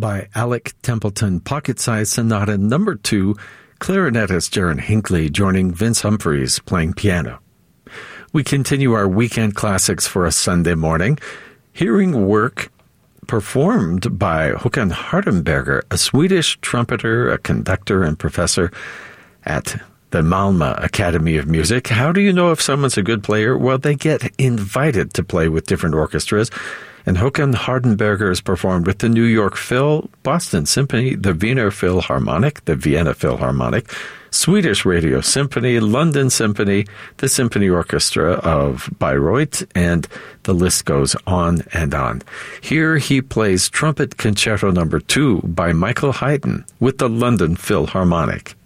by Alec Templeton, Pocket-Sized Sonata No. 2, clarinetist Jaron Hinckley joining Vince Humphreys playing piano. We continue our weekend classics for a Sunday morning, hearing work performed by Håkan Hardenberger, a Swedish trumpeter, a conductor, and professor at the Malmö Academy of Music. How do you know if someone's a good player? Well, they get invited to play with different orchestras. And Håkan Hardenberger is performed with the New York Phil, Boston Symphony, the Wiener Philharmonic, the Vienna Philharmonic, Swedish Radio Symphony, London Symphony, the Symphony Orchestra of Bayreuth, and the list goes on and on. Here he plays Trumpet Concerto No. 2 by Michael Haydn with the London Philharmonic.